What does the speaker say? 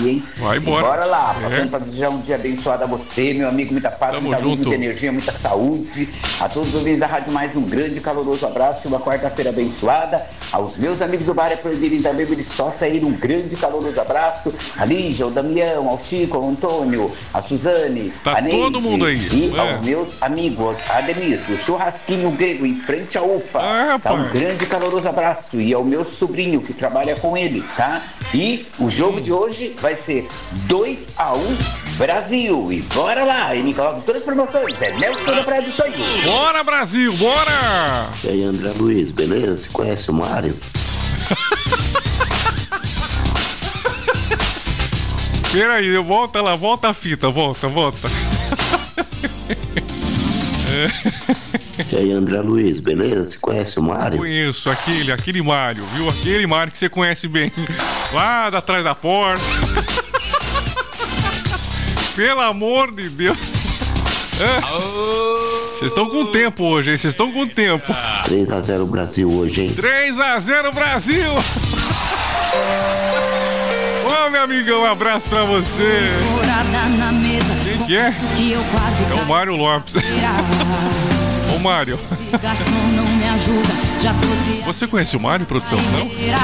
aí, hein? Vai embora. E bora lá, passando pra desejar um dia abençoado a você, meu amigo, muita paz, Tamo muita luz, junto. muita energia, muita saúde. A todos os ouvintes da Rádio Mais, um grande e caloroso abraço e uma quarta-feira abençoada. Aos meus amigos do Bar é Proibido também, eles só saíram, um grande e caloroso abraço. A Lígia, ao Damião, ao Chico, ao Antônio, a Suzane, Tá a Neide, todo mundo aí. e ao meu amigo Ademir, do Churrasquinho Grego, em frente à UPA. Tá, um grande e caloroso abraço. E ao meu sobrinho, que trabalha com ele, tá? E o jogo de hoje vai ser 2-1 Brasil. E bora lá, e me coloca todas as promoções. É Nelson da Praia do Sonho. Bora, Brasil, bora! E aí, André Luiz, beleza? Você conhece o Mário? Peraí, volta lá, volta a fita, volta. E aí, André Luiz, beleza? Você conhece o Mário? Conheço, aquele Mário, viu? Aquele Mário que você conhece bem. Lá de atrás da porta. Pelo amor de Deus. Vocês estão com tempo hoje, hein? Vocês estão com tempo. 3-0 Brasil hoje, hein? 3-0 Brasil! Ô, meu amigão, um abraço pra você. Quem que é? É o Mário Lopes. Ô, Mário. Você conhece o Mário, produção? Não?